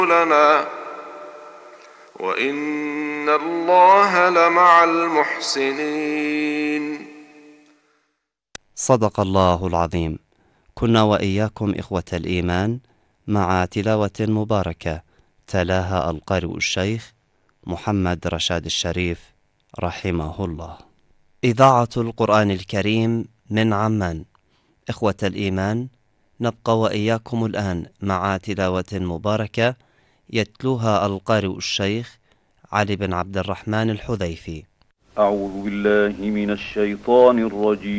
لنا وإن الله لمع المحسنين. صدق الله العظيم. كنا وإياكم إخوة الإيمان مع تلاوة مباركة تلاها القارئ الشيخ محمد رشاد الشريف رحمه الله. إذاعة القرآن الكريم من عمان. إخوة الإيمان، نبقى وإياكم الآن مع تلاوة مباركة يتلوها القارئ الشيخ علي بن عبد الرحمن الحذيفي. أعوذ بالله من الشيطان الرجيم.